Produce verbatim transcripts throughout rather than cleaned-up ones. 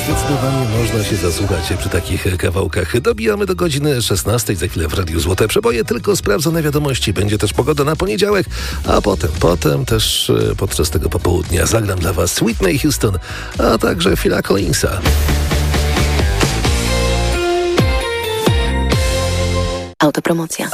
Zdecydowanie można się zasłuchać przy takich kawałkach. Dobijamy do godziny szesnastej. Za chwilę w Radiu Złote Przeboje. Tylko sprawdzone wiadomości. Będzie też pogoda na poniedziałek, a potem, potem też podczas tego popołudnia zagram dla Was Whitney Houston, a także Phila Collinsa. Autopromocja.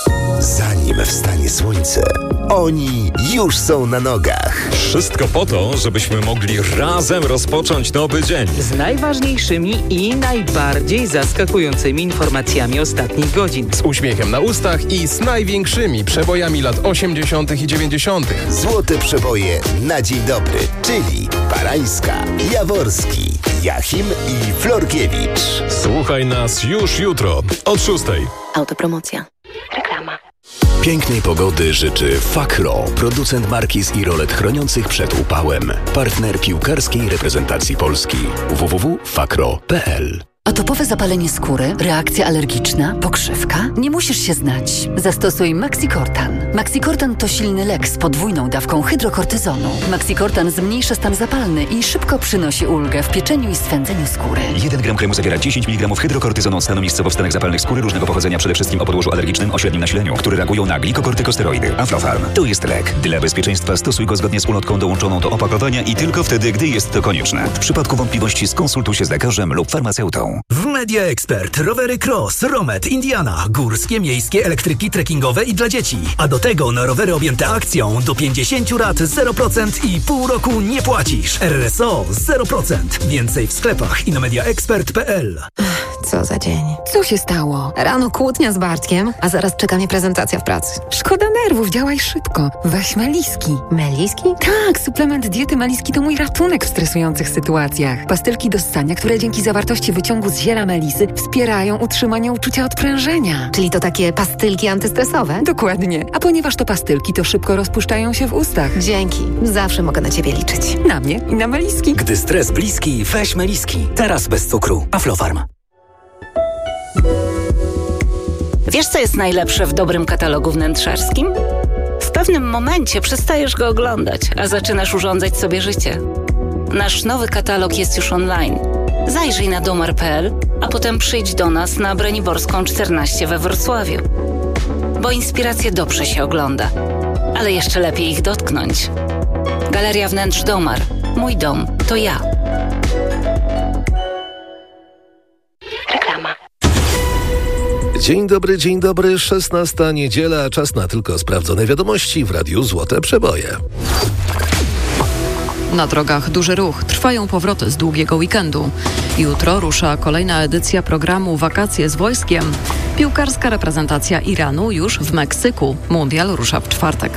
Zanim wstanie słońce, oni już są na nogach. Wszystko po to, żebyśmy mogli razem rozpocząć nowy dzień. Z najważniejszymi i najbardziej zaskakującymi informacjami ostatnich godzin. Z uśmiechem na ustach i z największymi przebojami lat osiemdziesiątych i dziewięćdziesiątych. Złote przeboje na dzień dobry, czyli Barańska, Jaworski, Jachim i Florkiewicz. Słuchaj nas już jutro od szóstej. Autopromocja. Reklama. Pięknej pogody życzy Fakro, producent markiz i rolet chroniących przed upałem. Partner piłkarskiej reprezentacji Polski. w w w kropka fakro kropka p l. Atopowe zapalenie skóry, reakcja alergiczna, pokrzywka? Nie musisz się znać. Zastosuj Maxicortan. Maxicortan to silny lek z podwójną dawką hydrokortyzonu. Maxicortan zmniejsza stan zapalny i szybko przynosi ulgę w pieczeniu i swędzeniu skóry. jeden gram kremu zawiera dziesięć miligramów hydrokortyzonu stanu miejscowo w stanach zapalnych skóry różnego pochodzenia, przede wszystkim o podłożu alergicznym o średnim nasileniu, które reagują na glikokortykosteroidy. Aflofarm to jest lek. Dla bezpieczeństwa stosuj go zgodnie z ulotką dołączoną do opakowania i tylko wtedy, gdy jest to konieczne. W przypadku wątpliwości skonsultuj się z lekarzem lub farmaceutą. W Media Expert rowery Cross, Romet, Indiana, górskie, miejskie, elektryki, trekkingowe i dla dzieci. A do tego na rowery objęte akcją do pięćdziesięciu rat zero procent i pół roku nie płacisz. R S O zero procent. Więcej w sklepach i na media expert kropka p l. Co za dzień. Co się stało? Rano kłótnia z Bartkiem, a zaraz czeka mnie prezentacja w pracy. Szkoda nerwów, działaj szybko. Weź Meliski. Meliski? Tak, suplement diety Meliski to mój ratunek w stresujących sytuacjach. Pastylki do ssania, które dzięki zawartości wyciągu z ziela melisy wspierają utrzymanie uczucia odprężenia. Czyli to takie pastylki antystresowe? Dokładnie. A ponieważ to pastylki, to szybko rozpuszczają się w ustach. Dzięki. Zawsze mogę na ciebie liczyć. Na mnie i na Meliski. Gdy stres bliski, weź Meliski. Teraz bez cukru. Aflofarm. Wiesz, co jest najlepsze w dobrym katalogu wnętrzarskim? W pewnym momencie przestajesz go oglądać, a zaczynasz urządzać sobie życie. Nasz nowy katalog jest już online. Zajrzyj na domar kropka p l, a potem przyjdź do nas na Braniborską czternaście we Wrocławiu. Bo inspiracje dobrze się ogląda, ale jeszcze lepiej ich dotknąć. Galeria Wnętrz Domar. Mój dom to ja. Reklama. Dzień dobry, dzień dobry, szesnasta niedziela, czas na tylko sprawdzone wiadomości w Radiu Złote Przeboje. Na drogach duży ruch. Trwają powroty z długiego weekendu. Jutro rusza kolejna edycja programu Wakacje z wojskiem. Piłkarska reprezentacja Iranu już w Meksyku. Mundial rusza w czwartek.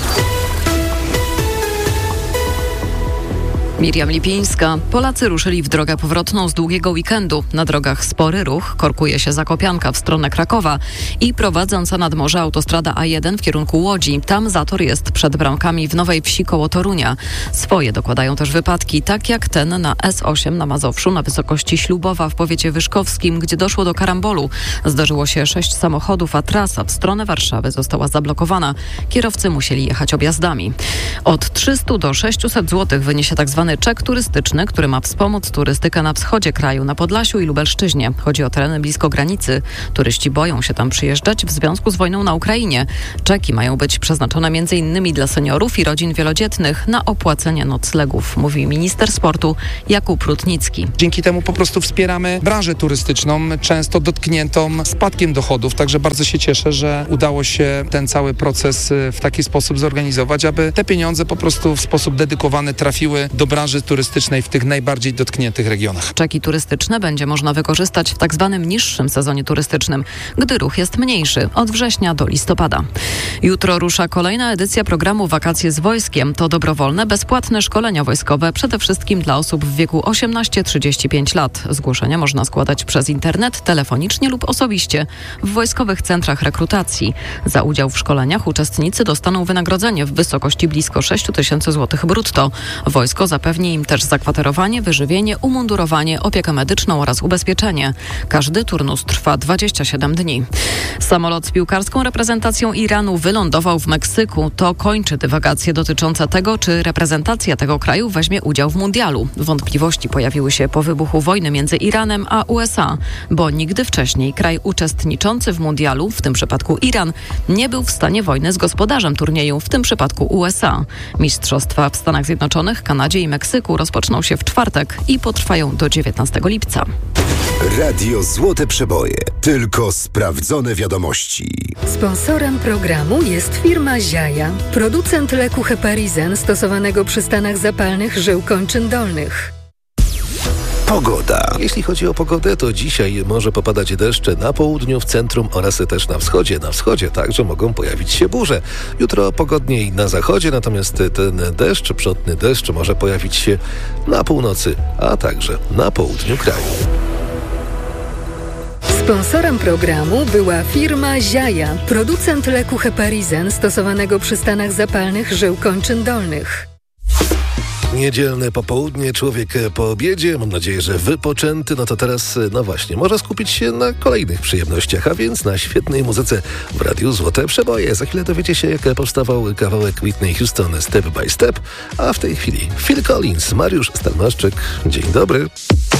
Miriam Lipińska. Polacy ruszyli w drogę powrotną z długiego weekendu. Na drogach spory ruch, korkuje się Zakopianka w stronę Krakowa i prowadząca nad morze autostrada A jeden w kierunku Łodzi. Tam zator jest przed bramkami w Nowej Wsi koło Torunia. Swoje dokładają też wypadki, tak jak ten na S osiem na Mazowszu na wysokości Ślubowa w powiecie wyszkowskim, gdzie doszło do karambolu. Zdarzyło się sześć samochodów, a trasa w stronę Warszawy została zablokowana. Kierowcy musieli jechać objazdami. Od trzysta do sześciuset złotych wyniesie tak zwany czek turystyczny, który ma wspomóc turystykę na wschodzie kraju, na Podlasiu i Lubelszczyźnie. Chodzi o tereny blisko granicy. Turyści boją się tam przyjeżdżać w związku z wojną na Ukrainie. Czeki mają być przeznaczone między innymi dla seniorów i rodzin wielodzietnych na opłacenie noclegów, mówi minister sportu Jakub Rutnicki. Dzięki temu po prostu wspieramy branżę turystyczną, często dotkniętą spadkiem dochodów, także bardzo się cieszę, że udało się ten cały proces w taki sposób zorganizować, aby te pieniądze po prostu w sposób dedykowany trafiły do branży turystycznej w tych najbardziej dotkniętych regionach. Czeki turystyczne będzie można wykorzystać w tak zwanym niższym sezonie turystycznym, gdy ruch jest mniejszy, od września do listopada. Jutro rusza kolejna edycja programu Wakacje z wojskiem. To dobrowolne, bezpłatne szkolenia wojskowe, przede wszystkim dla osób w wieku osiemnaście do trzydziestu pięciu lat. Zgłoszenia można składać przez internet, telefonicznie lub osobiście w wojskowych centrach rekrutacji. Za udział w szkoleniach uczestnicy dostaną wynagrodzenie w wysokości blisko sześć tysięcy złotych brutto. Wojsko zapewne zapewni im też zakwaterowanie, wyżywienie, umundurowanie, opiekę medyczną oraz ubezpieczenie. Każdy turnus trwa dwadzieścia siedem dni. Samolot z piłkarską reprezentacją Iranu wylądował w Meksyku. To kończy dywagacje dotyczące tego, czy reprezentacja tego kraju weźmie udział w mundialu. Wątpliwości pojawiły się po wybuchu wojny między Iranem a U S A, bo nigdy wcześniej kraj uczestniczący w mundialu, w tym przypadku Iran, nie był w stanie wojny z gospodarzem turnieju, w tym przypadku U S A. Mistrzostwa w Stanach Zjednoczonych, Kanadzie i Meksyku rozpoczną się w czwartek i potrwają do dziewiętnastego lipca. Radio Złote Przeboje. Tylko sprawdzone wiadomości. Sponsorem programu jest firma Ziaja, producent leku Heparizen stosowanego przy stanach zapalnych żył kończyn dolnych. Pogoda. Jeśli chodzi o pogodę, to dzisiaj może popadać deszcze na południu, w centrum oraz też na wschodzie. Na wschodzie także mogą pojawić się burze. Jutro pogodniej na zachodzie, natomiast ten deszcz, przodny deszcz może pojawić się na północy, a także na południu kraju. Sponsorem programu była firma Ziaja, producent leku Heparizen stosowanego przy stanach zapalnych żył kończyn dolnych. Niedzielne popołudnie, człowiek po obiedzie, mam nadzieję, że wypoczęty, no to teraz, no właśnie, może skupić się na kolejnych przyjemnościach, a więc na świetnej muzyce w Radiu Złote Przeboje. Za chwilę dowiecie się, jak powstawał kawałek Whitney Houston Step by Step, a w tej chwili Phil Collins, Mariusz Stelmaszczyk. Dzień dobry.